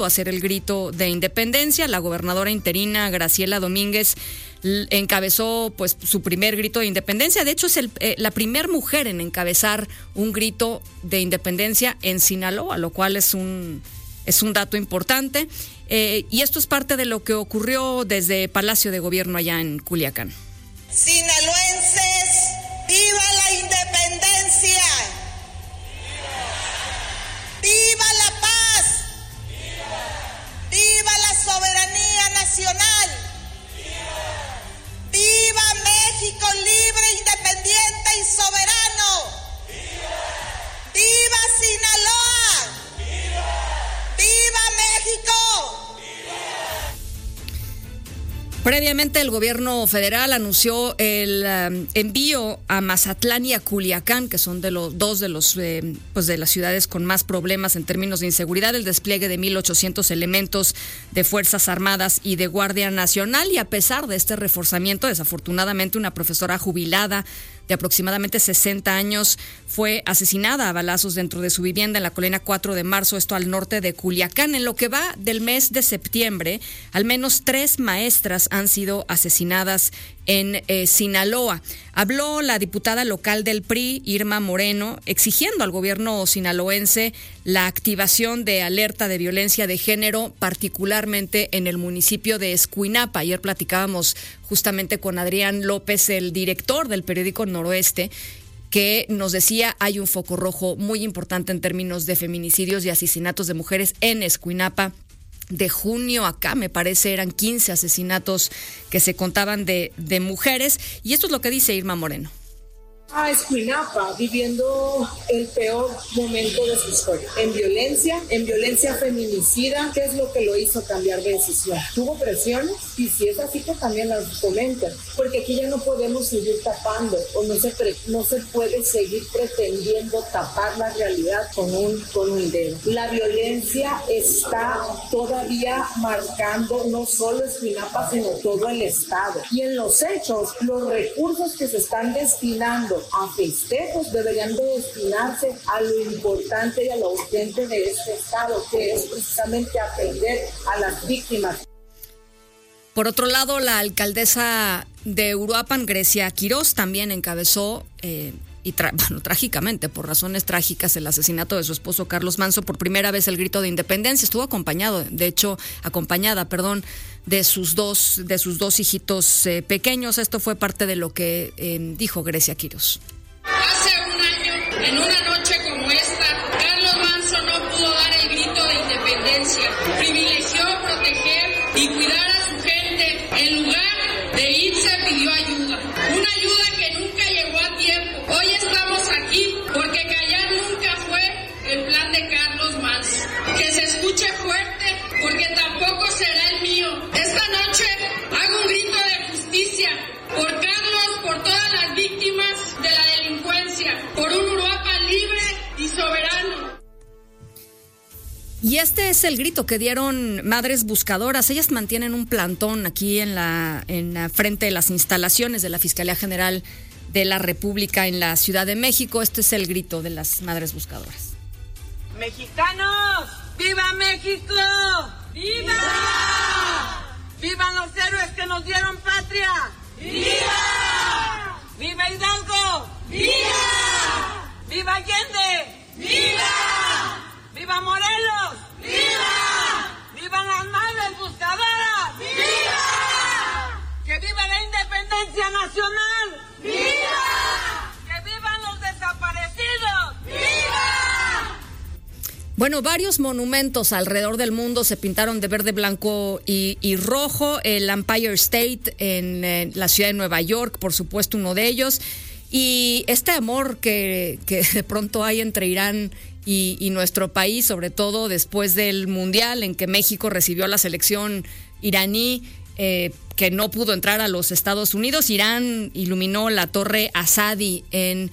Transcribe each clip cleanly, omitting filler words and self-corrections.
hacer el grito de independencia. La gobernadora interina Graciela Domínguez encabezó pues su primer grito de independencia. De hecho, es la primer mujer en encabezar un grito de independencia en Sinaloa, lo cual es un dato importante. Y esto es parte de lo que ocurrió desde Palacio de Gobierno allá en Culiacán. Sinaloenses, ¡viva la independencia! ¡Viva la paz! ¡Viva la soberanía nacional! ¡Viva México libre, independiente y soberano! ¡Viva Sinaloa! ¡Viva México! Previamente, el gobierno federal anunció el envío a Mazatlán y a Culiacán, que son dos de las ciudades con más problemas en términos de inseguridad, el despliegue de 1,800 elementos de Fuerzas Armadas y de Guardia Nacional. Y a pesar de este reforzamiento, desafortunadamente, una profesora jubilada de aproximadamente 60 años fue asesinada a balazos dentro de su vivienda en la Colonia 4 de Marzo, esto al norte de Culiacán. En lo que va del mes de septiembre, al menos 3 maestras han sido asesinadas en Sinaloa. Habló la diputada local del PRI, Irma Moreno, exigiendo al gobierno sinaloense la activación de alerta de violencia de género, particularmente en el municipio de Escuinapa. Ayer platicábamos justamente con Adrián López, el director del periódico Noroeste, que nos decía hay un foco rojo muy importante en términos de feminicidios y asesinatos de mujeres en Escuinapa. De junio acá, me parece, eran 15 asesinatos que se contaban de mujeres. Y esto es lo que dice Irma Moreno. A Escuinapa, viviendo el peor momento de su historia, en violencia feminicida. ¿Qué es lo que lo hizo cambiar de decisión? ¿Tuvo presiones? Y si es así, pues también las comenten, porque aquí ya no podemos seguir tapando, o no se puede seguir pretendiendo tapar la realidad con un dedo. La violencia está todavía marcando no solo Escuinapa, sino todo el estado. Y en los hechos, los recursos que se están destinando a festejos deberían de destinarse a lo importante y a lo urgente de este estado, que es precisamente atender a las víctimas. Por otro lado, la alcaldesa de Uruapan, Grecia Quirós, también encabezó trágicamente, por razones trágicas, el asesinato de su esposo Carlos Manzo. Por primera vez el grito de independencia. Estuvo acompañada de sus dos hijitos pequeños. Esto fue parte de lo que dijo Grecia Quirós. Hace un año, en una noche como esta, Carlos Manzo no pudo dar el grito de independencia. Privilegió proteger y cuidar a su gente. En lugar de irse, pidió ayuda. Una ayuda que nunca llegó a tiempo. Hoy estamos aquí porque callar nunca fue el plan de Carlos Manzo. Que se escuche fuerte porque tampoco será el mío. Esta noche hago un grito de justicia por Carlos, por todas las víctimas de la delincuencia, por un Uruapan libre y soberano. Y este es el grito que dieron Madres Buscadoras. Ellas mantienen un plantón aquí en la frente de las instalaciones de la Fiscalía General de la República en la Ciudad de México. Este es el grito de las Madres Buscadoras. ¡Mexicanos! ¡Viva México! ¡Viva! ¡Vivan los héroes que nos dieron patria! ¡Viva! ¡Viva Hidalgo! ¡Viva! ¡Viva Allende! ¡Viva! ¡Viva Morelos! ¡Viva! ¡Vivan las Madres Buscadoras! ¡Viva! ¡Que viva la independencia nacional! ¡Viva! ¡Que vivan los desaparecidos! ¡Viva! Bueno, varios monumentos alrededor del mundo se pintaron de verde, blanco y rojo. El Empire State en la ciudad de Nueva York, por supuesto, uno de ellos. Y este amor que de pronto hay entre Irán y nuestro país, sobre todo después del Mundial en que México recibió a la selección iraní, que no pudo entrar a los Estados Unidos. Irán iluminó la Torre Azadi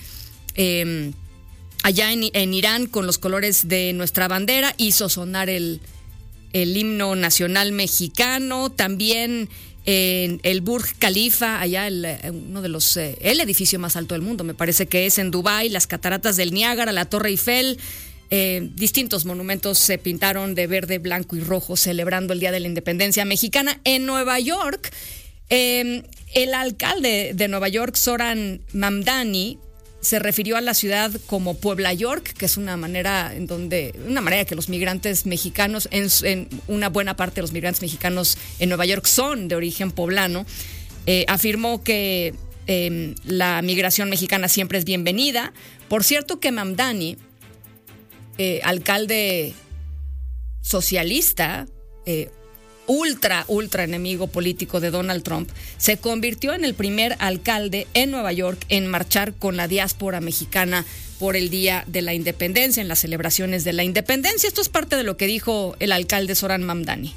allá en Irán con los colores de nuestra bandera, hizo sonar el himno nacional mexicano. También en el Burj Khalifa, allá uno de los el edificio más alto del mundo, me parece que es en Dubái, las cataratas del Niágara, la Torre Eiffel, distintos monumentos se pintaron de verde, blanco y rojo celebrando el Día de la Independencia Mexicana. En Nueva York, el alcalde de Nueva York, Zoran Mamdani, se refirió a la ciudad como Puebla York, que es una manera que los migrantes mexicanos, en una buena parte de los migrantes mexicanos en Nueva York son de origen poblano. Afirmó que la migración mexicana siempre es bienvenida. Por cierto que Mamdani, alcalde socialista, ultra enemigo político de Donald Trump, se convirtió en el primer alcalde en Nueva York en marchar con la diáspora mexicana por el Día de la Independencia, en las celebraciones de la Independencia. Esto es parte de lo que dijo el alcalde Zoran Mamdani.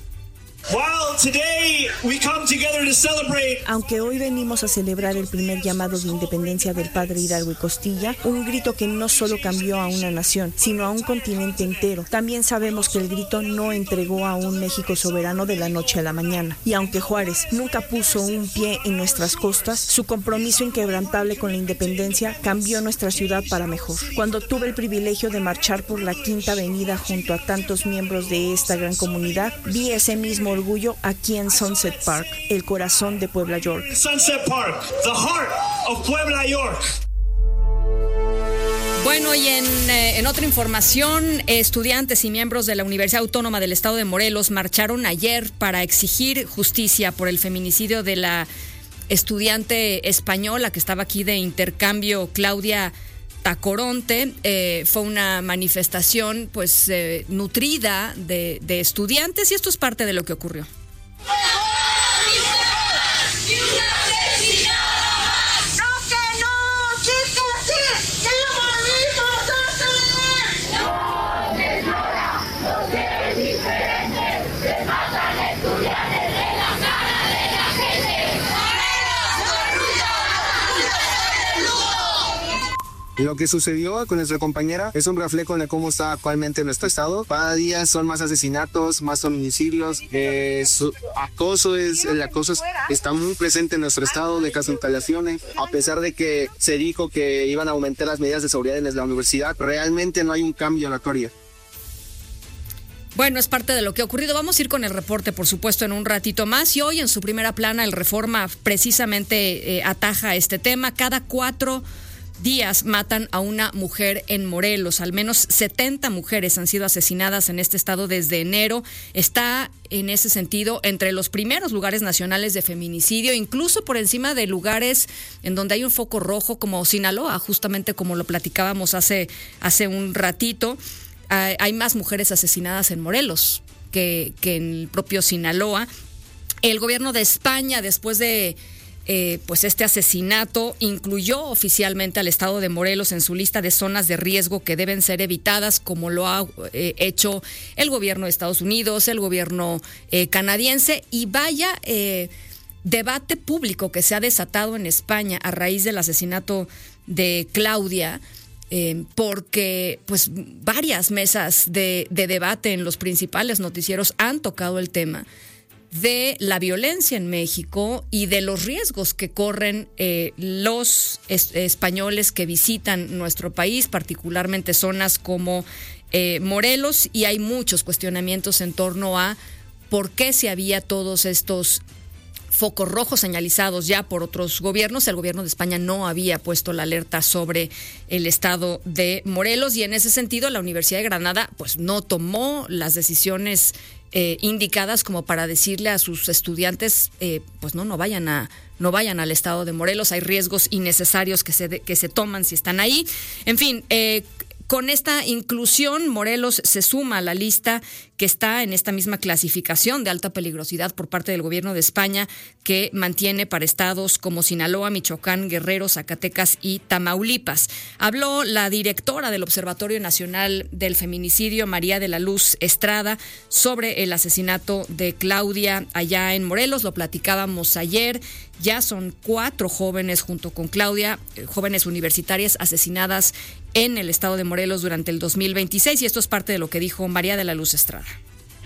Aunque hoy venimos a celebrar el primer llamado de independencia del padre Hidalgo y Costilla, un grito que no solo cambió a una nación, sino a un continente entero, también sabemos que el grito no entregó a un México soberano de la noche a la mañana. Y aunque Juárez nunca puso un pie en nuestras costas, su compromiso inquebrantable con la independencia cambió nuestra ciudad para mejor. Cuando tuve el privilegio de marchar por la Quinta Avenida junto a tantos miembros de esta gran comunidad, vi ese mismo orgullo aquí en Sunset Park, el corazón de Puebla York. Sunset Park, the heart of Puebla York. Bueno, y en otra información, estudiantes y miembros de la Universidad Autónoma del Estado de Morelos marcharon ayer para exigir justicia por el feminicidio de la estudiante española que estaba aquí de intercambio, Claudia Tacoronte. Fue una manifestación nutrida de estudiantes, y esto es parte de lo que ocurrió. Lo que sucedió con nuestra compañera es un reflejo de cómo está actualmente nuestro estado. Cada día son más asesinatos, más feminicidios, el acoso está muy presente en nuestro estado, de casos de instalaciones. A pesar de que se dijo que iban a aumentar las medidas de seguridad en la universidad, realmente no hay un cambio en la actualidad. Bueno, es parte de lo que ha ocurrido. Vamos a ir con el reporte, por supuesto, en un ratito más. Y hoy en su primera plana, el Reforma precisamente ataja este tema. Cada 4 días matan a una mujer en Morelos. Al menos 70 mujeres han sido asesinadas en este estado desde enero. Está, en ese sentido, entre los primeros lugares nacionales de feminicidio, incluso por encima de lugares en donde hay un foco rojo como Sinaloa, justamente como lo platicábamos hace un ratito. Hay más mujeres asesinadas en Morelos que en el propio Sinaloa. El gobierno de España, después de este asesinato, incluyó oficialmente al estado de Morelos en su lista de zonas de riesgo que deben ser evitadas, como lo ha hecho el gobierno de Estados Unidos, el gobierno canadiense. Y vaya debate público que se ha desatado en España a raíz del asesinato de Claudia, porque varias mesas de debate en los principales noticieros han tocado el tema de la violencia en México y de los riesgos que corren los españoles que visitan nuestro país, particularmente zonas como Morelos, y hay muchos cuestionamientos en torno a por qué si había todos estos focos rojos señalizados ya por otros gobiernos. El gobierno de España no había puesto la alerta sobre el estado de Morelos, y en ese sentido la Universidad de Granada no tomó las decisiones indicadas como para decirle a sus estudiantes no vayan al estado de Morelos. Hay riesgos innecesarios que se toman si están ahí. En fin, con esta inclusión, Morelos se suma a la lista que está en esta misma clasificación de alta peligrosidad por parte del gobierno de España, que mantiene para estados como Sinaloa, Michoacán, Guerrero, Zacatecas y Tamaulipas. Habló la directora del Observatorio Nacional del Feminicidio, María de la Luz Estrada, sobre el asesinato de Claudia allá en Morelos. Lo platicábamos ayer. Ya son 4 jóvenes junto con Claudia, jóvenes universitarias asesinadas en el estado de Morelos durante el 2026, y esto es parte de lo que dijo María de la Luz Estrada.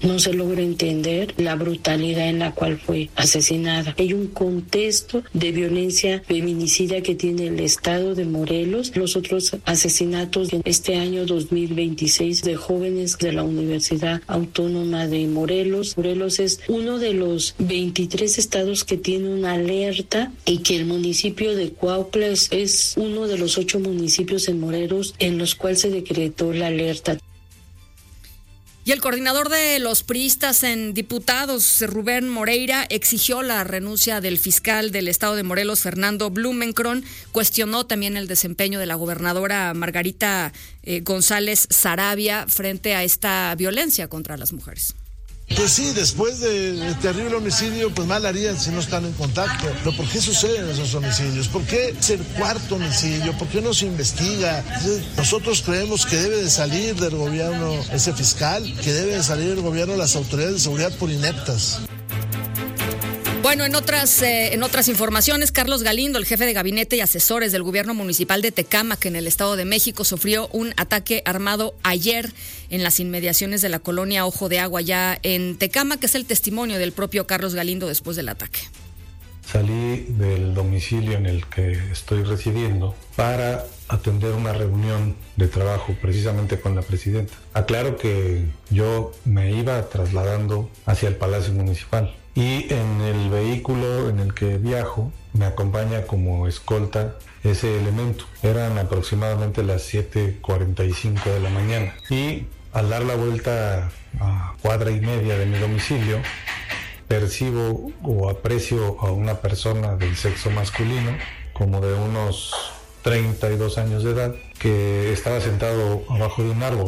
no se logra entender la brutalidad en la cual fue asesinada. Hay un contexto de violencia feminicida que tiene el estado de Morelos. Los otros asesinatos en este año 2026 de jóvenes de la Universidad Autónoma de Morelos. Morelos es uno de los 23 estados que tiene una alerta y que el municipio de Cuautla es uno de los 8 municipios en Morelos en los cuales se decretó la alerta. Y el coordinador de los priistas en diputados, Rubén Moreira, exigió la renuncia del fiscal del estado de Morelos, Fernando Blumenkron. Cuestionó también el desempeño de la gobernadora Margarita González Saravia frente a esta violencia contra las mujeres. Pues sí, después del terrible homicidio, pues mal harían si no están en contacto. Pero ¿por qué suceden esos homicidios? ¿Por qué es el cuarto homicidio? ¿Por qué no se investiga? Nosotros creemos que debe de salir del gobierno ese fiscal, que debe de salir del gobierno las autoridades de seguridad por ineptas. Bueno, en otras informaciones, Carlos Galindo, el jefe de gabinete y asesores del gobierno municipal de Tecámac, en el Estado de México, sufrió un ataque armado ayer en las inmediaciones de la colonia Ojo de Agua, ya en Tecámac, que es el testimonio del propio Carlos Galindo después del ataque. Salí del domicilio en el que estoy residiendo para atender una reunión de trabajo precisamente con la presidenta. Aclaro que yo me iba trasladando hacia el Palacio Municipal y en el vehículo en el que viajo me acompaña como escolta ese elemento. Eran aproximadamente las 7:45 de la mañana y al dar la vuelta a cuadra y media de mi domicilio percibo o aprecio a una persona del sexo masculino, como de unos 32 años de edad, que estaba sentado abajo de un árbol.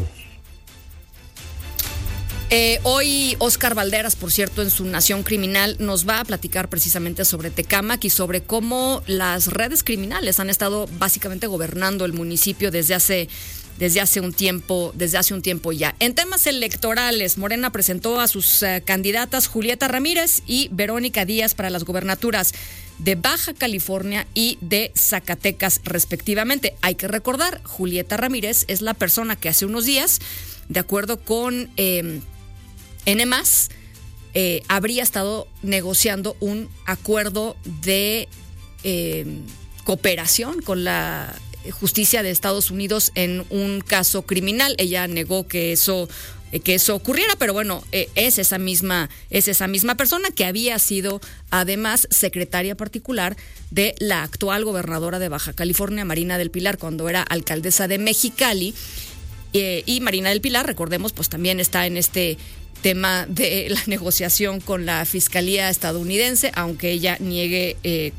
Hoy Óscar Valderas, por cierto, en su Nación Criminal, nos va a platicar precisamente sobre Tecámac y sobre cómo las redes criminales han estado básicamente gobernando el municipio desde hace un tiempo ya. En temas electorales, Morena presentó a sus candidatas Julieta Ramírez y Verónica Díaz para las gubernaturas de Baja California y de Zacatecas, respectivamente. Hay que recordar, Julieta Ramírez es la persona que hace unos días, de acuerdo con N+, habría estado negociando un acuerdo de cooperación con la justicia de Estados Unidos en un caso criminal. Ella negó que eso ocurriera, pero bueno, es esa misma persona que había sido además secretaria particular de la actual gobernadora de Baja California, Marina del Pilar, cuando era alcaldesa de Mexicali. Y Marina del Pilar, recordemos, pues también está en este tema de la negociación con la Fiscalía estadounidense, aunque ella niegue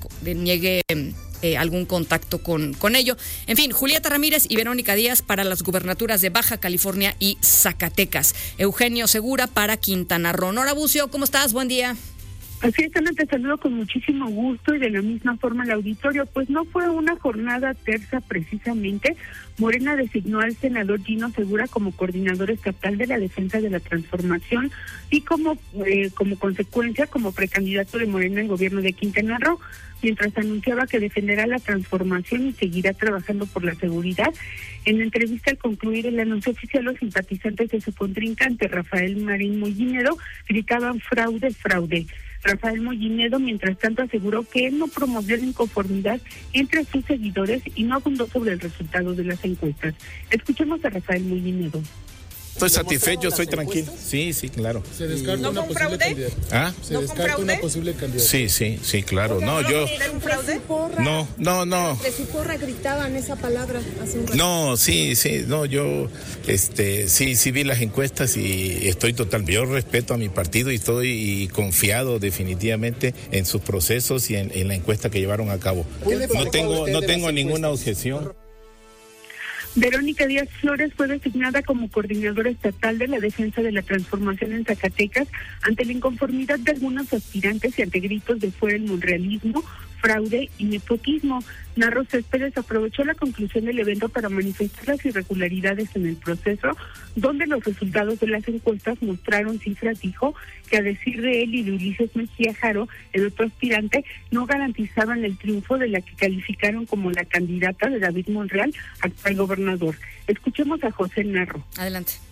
algún contacto con ello. En fin, Julieta Ramírez y Verónica Díaz para las gubernaturas de Baja California y Zacatecas. Eugenio Segura para Quintana Roo. Nora Bucio, ¿cómo estás? Buen día. Así es, Ana, te saludo con muchísimo gusto y de la misma forma al auditorio. Pues no fue una jornada tersa precisamente. Morena designó al senador Gino Segura como coordinador estatal de la defensa de la transformación y como consecuencia como precandidato de Morena al gobierno de Quintana Roo, mientras anunciaba que defenderá la transformación y seguirá trabajando por la seguridad. En la entrevista al concluir el anuncio oficial, los simpatizantes de su contrincante, Rafael Marín Mollinedo, gritaban fraude, fraude. Rafael Mollinedo, mientras tanto, aseguró que él no promovió la inconformidad entre sus seguidores y no abundó sobre el resultado de las encuestas. Escuchemos a Rafael Mollinedo. Estoy satisfecho, estoy tranquilo. Sí, claro. ¿Se descarta una posible candidata? ¿Ah? ¿Se descarta una posible candidata? Sí, claro. No, yo... ¿Un fraude? No. De su porra gritaban esa palabra hace un rato. No, sí, no, yo sí vi las encuestas y estoy yo respeto a mi partido y estoy confiado definitivamente en sus procesos y en la encuesta que llevaron a cabo. No tengo ninguna objeción. Verónica Díaz Flores fue designada como coordinadora estatal de la defensa de la transformación en Zacatecas ante la inconformidad de algunos aspirantes y ante gritos de fuera el monrealismo, fraude y nepotismo. Narro Céspedes aprovechó la conclusión del evento para manifestar las irregularidades en el proceso, donde los resultados de las encuestas mostraron cifras, dijo, que a decir de él y de Ulises Mejía Jaro, el otro aspirante, no garantizaban el triunfo de la que calificaron como la candidata de David Monreal, actual gobernador. Escuchemos a José Narro. Adelante.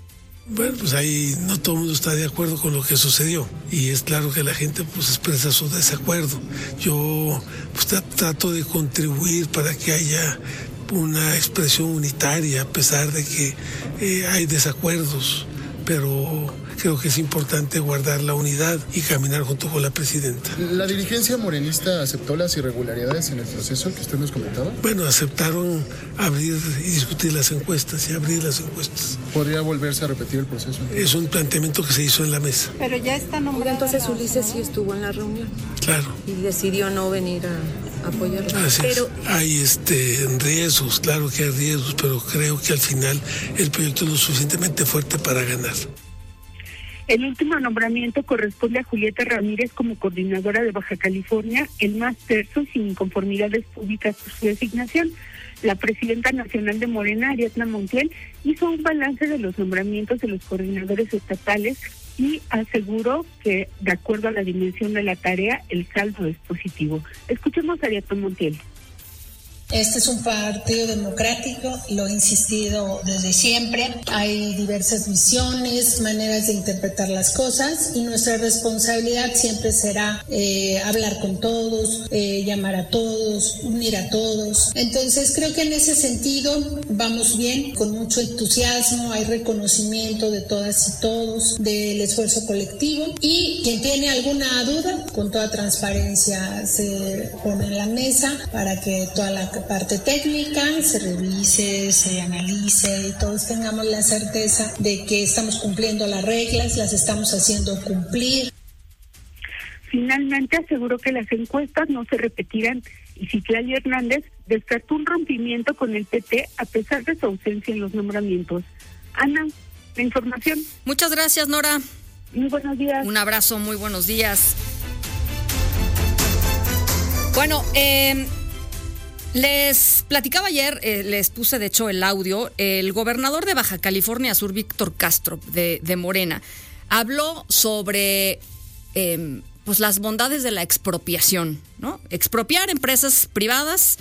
Bueno, pues ahí no todo el mundo está de acuerdo con lo que sucedió y es claro que la gente pues expresa su desacuerdo. Yo pues trato de contribuir para que haya una expresión unitaria a pesar de que hay desacuerdos, pero creo que es importante guardar la unidad y caminar junto con la presidenta. ¿La dirigencia morenista aceptó las irregularidades en el proceso que usted nos comentaba? Bueno, aceptaron abrir y discutir las encuestas y abrir las encuestas. ¿Podría volverse a repetir el proceso? Es un planteamiento que se hizo en la mesa. Pero ya está nombrado. Entonces Ulises sí estuvo en la reunión. Claro. Y decidió no venir a apoyarlo. Pero hay riesgos, claro que hay riesgos, pero creo que al final el proyecto es lo suficientemente fuerte para ganar. El último nombramiento corresponde a Julieta Ramírez como coordinadora de Baja California, el más terso y sin inconformidades públicas por su designación. La presidenta nacional de Morena, Ariadna Montiel, hizo un balance de los nombramientos de los coordinadores estatales y aseguró que, de acuerdo a la dimensión de la tarea, el saldo es positivo. Escuchemos a Ariadna Montiel. Este es un partido democrático, lo he insistido desde siempre. Hay diversas visiones, maneras de interpretar las cosas y nuestra responsabilidad siempre será hablar con todos, llamar a todos, unir a todos. Entonces creo que en ese sentido vamos bien, con mucho entusiasmo, hay reconocimiento de todas y todos del esfuerzo colectivo y quien tiene alguna duda, con toda transparencia se pone en la mesa para que toda la parte técnica se revise, se analice y todos tengamos la certeza de que estamos cumpliendo las reglas, las estamos haciendo cumplir. Finalmente aseguró que las encuestas no se repetirán y Citlali Hernández descartó un rompimiento con el PT a pesar de su ausencia en los nombramientos. Ana, la información. Muchas gracias, Nora. Muy buenos días. Un abrazo, muy buenos días. Bueno, les platicaba ayer, les puse de hecho el audio, el gobernador de Baja California Sur, Víctor Castro, de Morena, habló sobre pues las bondades de la expropiación, ¿no? Expropiar empresas privadas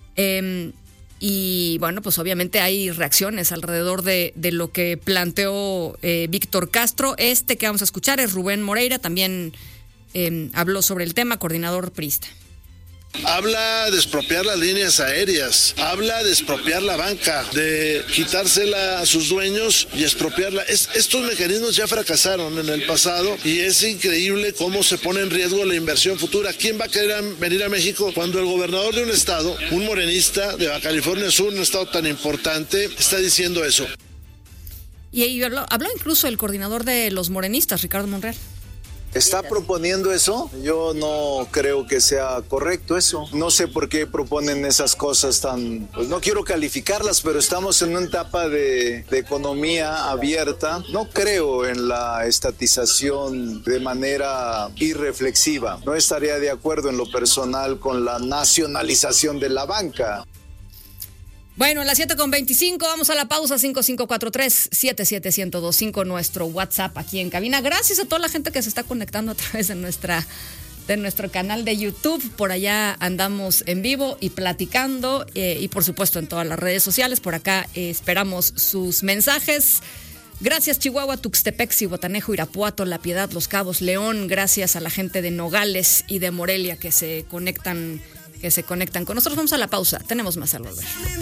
y bueno, pues obviamente hay reacciones alrededor de lo que planteó Víctor Castro. Este que vamos a escuchar es Rubén Moreira, también habló sobre el tema, coordinador priista. Habla de expropiar las líneas aéreas, habla de expropiar la banca, de quitársela a sus dueños y expropiarla. Estos mecanismos ya fracasaron en el pasado y es increíble cómo se pone en riesgo la inversión futura. ¿Quién va a querer venir a México cuando el gobernador de un estado, un morenista de Baja California Sur, un estado tan importante, está diciendo eso? Y habló incluso el coordinador de los morenistas, Ricardo Monreal. ¿Está proponiendo eso? Yo no creo que sea correcto eso. No sé por qué proponen esas cosas tan... Pues no quiero calificarlas, pero estamos en una etapa de economía abierta. No creo en la estatización de manera irreflexiva. No estaría de acuerdo en lo personal con la nacionalización de la banca. Bueno, a las 7:25, vamos a la pausa, 5543-77125, nuestro WhatsApp aquí en cabina. Gracias a toda la gente que se está conectando a través de nuestro canal de YouTube. Por allá andamos en vivo y platicando y por supuesto en todas las redes sociales. Por acá esperamos sus mensajes. Gracias Chihuahua, Tuxtepec, Zihuatanejo, Irapuato, La Piedad, Los Cabos, León. Gracias a la gente de Nogales y de Morelia que se conectan con nosotros. Vamos a la pausa, tenemos más al volver.